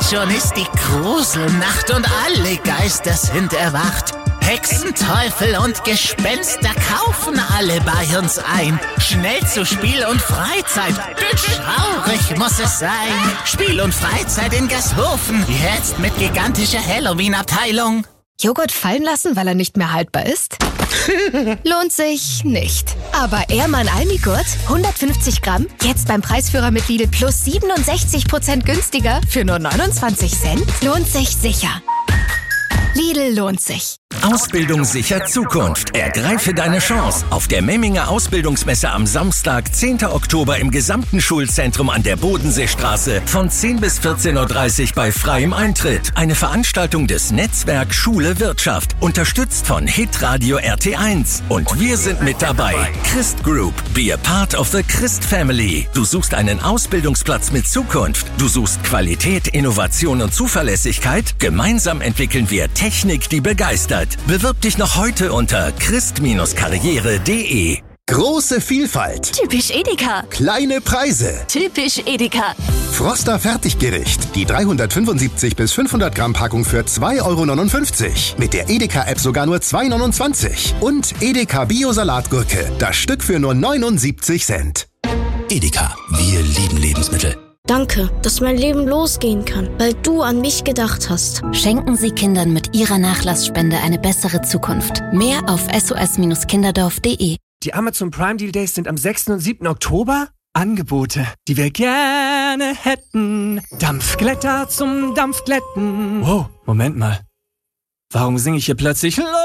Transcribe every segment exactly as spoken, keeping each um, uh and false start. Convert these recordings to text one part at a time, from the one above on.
Schon ist die Gruselnacht und alle Geister sind erwacht. Hexen, Teufel und Gespenster kaufen alle bei uns ein. Schnell zu Spiel und Freizeit, denn schaurig muss es sein. Spiel und Freizeit in Gasthofen, jetzt mit gigantischer Halloween-Abteilung. Joghurt fallen lassen, weil er nicht mehr haltbar ist? Lohnt sich nicht. Aber Ehrmann Almigurt, hundertfünfzig Gramm, jetzt beim Preisführer mit Lidl plus siebenundsechzig Prozent günstiger für nur neunundzwanzig Cent. Lohnt sich sicher. Lidl lohnt sich. Ausbildung sichert Zukunft. Ergreife deine Chance. Auf der Memminger Ausbildungsmesse am Samstag, zehnten Oktober im gesamten Schulzentrum an der Bodenseestraße von zehn bis vierzehn Uhr dreißig bei freiem Eintritt. Eine Veranstaltung des Netzwerk Schule Wirtschaft, unterstützt von Hitradio R T eins. Und wir sind mit dabei. Christ Group. Be a part of the Christ Family. Du suchst einen Ausbildungsplatz mit Zukunft. Du suchst Qualität, Innovation und Zuverlässigkeit. Gemeinsam entwickeln wir Technik, die begeistert. Bewirb dich noch heute unter christ Karriere punkt de. Große Vielfalt. Typisch Edeka. Kleine Preise. Typisch Edeka. Froster Fertiggericht. Die dreihundertfünfundsiebzig bis fünfhundert Gramm Packung für zwei Euro neunundfünfzig. Mit der Edeka-App sogar nur zwei Euro neunundzwanzig. Und Edeka Bio-Salatgurke. Das Stück für nur neunundsiebzig Cent. Edeka. Wir lieben Lebensmittel. Danke, dass mein Leben losgehen kann, weil du an mich gedacht hast. Schenken Sie Kindern mit Ihrer Nachlassspende eine bessere Zukunft. Mehr auf s o s kinderdorf punkt de. Die Amazon Prime Deal Days sind am sechsten und siebten Oktober. Angebote, die wir gerne hätten. Dampfglätter zum Dampfglätten. Wow, Moment mal. Warum singe ich hier plötzlich los?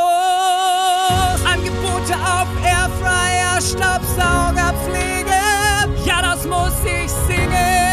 Angebote auf Airfryer, Staubsaugerpflege. Ja, das muss ich singen.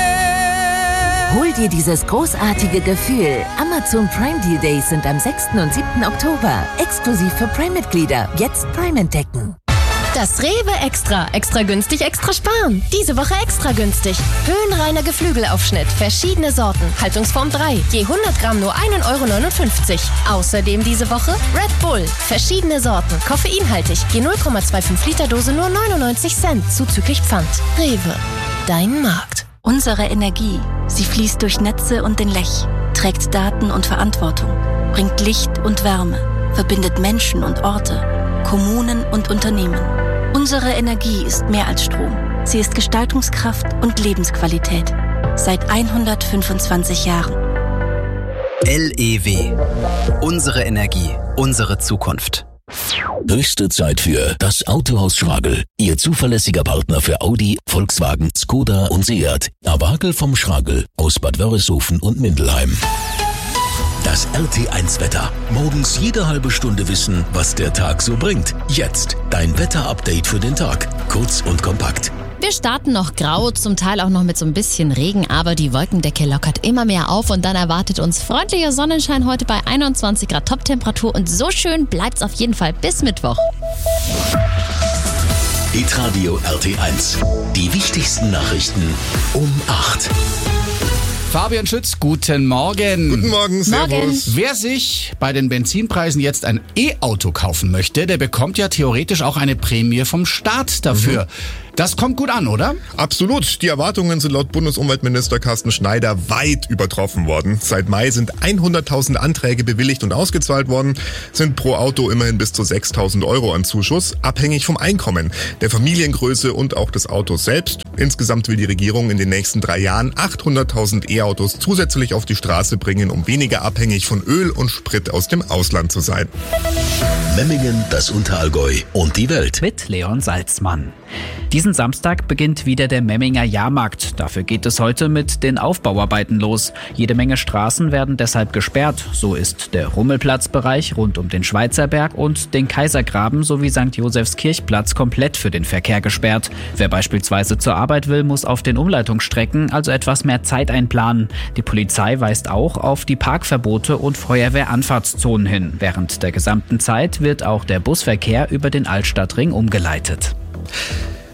Hol dir dieses großartige Gefühl. Amazon Prime Deal Days sind am sechsten und siebten Oktober. Exklusiv für Prime-Mitglieder. Jetzt Prime entdecken. Das Rewe Extra. Extra günstig, extra sparen. Diese Woche extra günstig. Höhenreiner Geflügelaufschnitt. Verschiedene Sorten. Haltungsform drei. Je hundert Gramm nur ein Euro neunundfünfzig. Außerdem diese Woche Red Bull. Verschiedene Sorten. Koffeinhaltig. Je null Komma fünfundzwanzig Liter Dose nur neunundneunzig Cent. Zuzüglich Pfand. Rewe. Dein Markt. Unsere Energie. Sie fließt durch Netze und den Lech. Trägt Daten und Verantwortung. Bringt Licht und Wärme. Verbindet Menschen und Orte. Kommunen und Unternehmen. Unsere Energie ist mehr als Strom. Sie ist Gestaltungskraft und Lebensqualität. Seit hundertfünfundzwanzig Jahren. L E W. Unsere Energie, unsere Zukunft. Höchste Zeit für das Autohaus Schragel. Ihr zuverlässiger Partner für Audi, Volkswagen, Skoda und Seat. Awagel vom Schragel aus Bad Wörishofen und Mindelheim. Das R T eins Wetter. Morgens jede halbe Stunde wissen, was der Tag so bringt. Jetzt dein Wetter-Update für den Tag. Kurz und kompakt. Wir starten noch grau, zum Teil auch noch mit so ein bisschen Regen, aber die Wolkendecke lockert immer mehr auf und dann erwartet uns freundlicher Sonnenschein heute bei einundzwanzig Grad Toptemperatur und so schön bleibt's auf jeden Fall bis Mittwoch. Hitradio R T eins. Die wichtigsten Nachrichten um acht. Fabian Schütz, guten Morgen. Guten Morgen, servus. Morgen. Wer sich bei den Benzinpreisen jetzt ein E-Auto kaufen möchte, der bekommt ja theoretisch auch eine Prämie vom Staat dafür. Mhm. Das kommt gut an, oder? Absolut. Die Erwartungen sind laut Bundesumweltminister Carsten Schneider weit übertroffen worden. Seit Mai sind hunderttausend Anträge bewilligt und ausgezahlt worden, sind pro Auto immerhin bis zu sechstausend Euro an Zuschuss, abhängig vom Einkommen, der Familiengröße und auch des Autos selbst. Insgesamt will die Regierung in den nächsten drei Jahren achthunderttausend E-Autos zusätzlich auf die Straße bringen, um weniger abhängig von Öl und Sprit aus dem Ausland zu sein. Memmingen, das Unterallgäu und die Welt. Mit Leon Salzmann. Diesen Samstag beginnt wieder der Memminger Jahrmarkt. Dafür geht es heute mit den Aufbauarbeiten los. Jede Menge Straßen werden deshalb gesperrt. So ist der Rummelplatzbereich rund um den Schweizerberg und den Kaisergraben sowie Sankt Josefs Kirchplatz komplett für den Verkehr gesperrt. Wer beispielsweise zur Arbeit will, muss auf den Umleitungsstrecken also etwas mehr Zeit einplanen. Die Polizei weist auch auf die Parkverbote und Feuerwehranfahrtszonen hin. Während der gesamten Zeit wird auch der Busverkehr über den Altstadtring umgeleitet.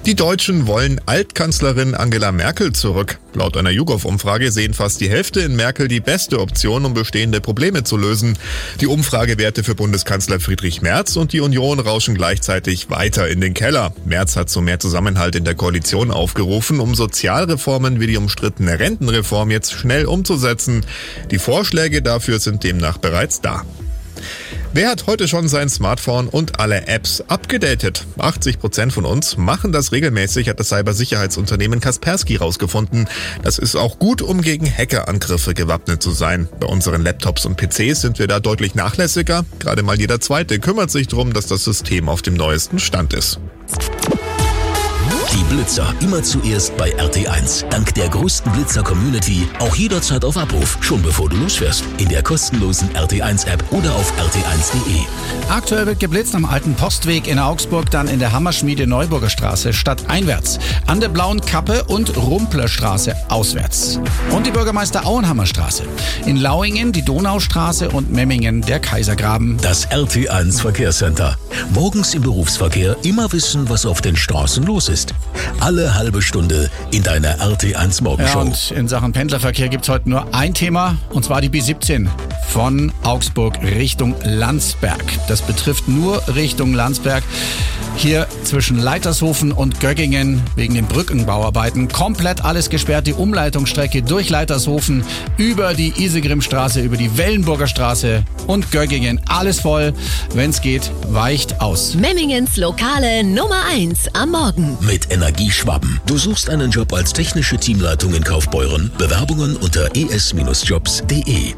Die Deutschen wollen Altkanzlerin Angela Merkel zurück. Laut einer YouGov-Umfrage sehen fast die Hälfte in Merkel die beste Option, um bestehende Probleme zu lösen. Die Umfragewerte für Bundeskanzler Friedrich Merz und die Union rauschen gleichzeitig weiter in den Keller. Merz hat zu mehr Zusammenhalt in der Koalition aufgerufen, um Sozialreformen wie die umstrittene Rentenreform jetzt schnell umzusetzen. Die Vorschläge dafür sind demnach bereits da. Wer hat heute schon sein Smartphone und alle Apps abgedatet? achtzig Prozent von uns machen das regelmäßig, hat das Cybersicherheitsunternehmen Kaspersky rausgefunden. Das ist auch gut, um gegen Hackerangriffe gewappnet zu sein. Bei unseren Laptops und P Cs sind wir da deutlich nachlässiger. Gerade mal jeder Zweite kümmert sich darum, dass das System auf dem neuesten Stand ist. Die Blitzer immer zuerst bei R T eins. Dank der größten Blitzer-Community auch jederzeit auf Abruf, schon bevor du losfährst. In der kostenlosen R T eins App oder auf r t eins punkt de. Aktuell wird geblitzt am Alten Postweg in Augsburg, dann in der Hammerschmiede Neuburger Straße stadteinwärts, an der Blauen Kappe und Rumplerstraße auswärts. Und die Bürgermeister Auenhammer Straße. In Lauingen die Donaustraße und Memmingen der Kaisergraben. Das R T eins Verkehrscenter. Morgens im Berufsverkehr immer wissen, was auf den Straßen los ist. Alle halbe Stunde in deiner R T eins Morgenshow. Ja, und in Sachen Pendlerverkehr gibt's heute nur ein Thema, und zwar die B siebzehn von Augsburg Richtung Landsberg. Das betrifft nur Richtung Landsberg. Hier zwischen Leitershofen und Göggingen wegen den Brückenbauarbeiten komplett alles gesperrt. Die Umleitungsstrecke durch Leitershofen über die Isegrimstraße, über die Wellenburger Straße und Göggingen. Alles voll. Wenn's geht, weicht aus. Memmingens lokale Nummer eins am Morgen. Mit Energieschwaben. Du suchst einen Job als technische Teamleitung in Kaufbeuren? Bewerbungen unter e s jobs punkt de.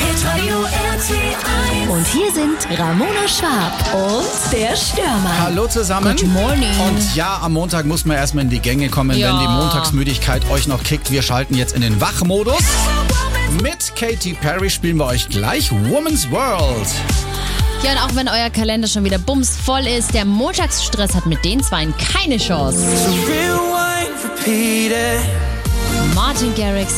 Und hier sind Ramona Schwab und der Stürmer. Hallo zusammen. Good morning. Und ja, am Montag muss man erstmal in die Gänge kommen, Ja. wenn die Montagsmüdigkeit euch noch kickt. Wir schalten jetzt in den Wachmodus. Mit Katy Perry spielen wir euch gleich Woman's World. Ja, und auch wenn euer Kalender schon wieder bumsvoll ist, der Montagsstress hat mit den Zweien keine Chance. Martin Garrix